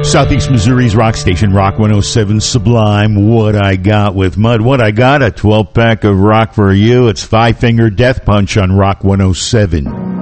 Southeast Missouri's rock station, Rock 107 Sublime. What I Got with Mud. What I Got, a 12-pack of rock for you. It's Five Finger Death Punch on Rock 107.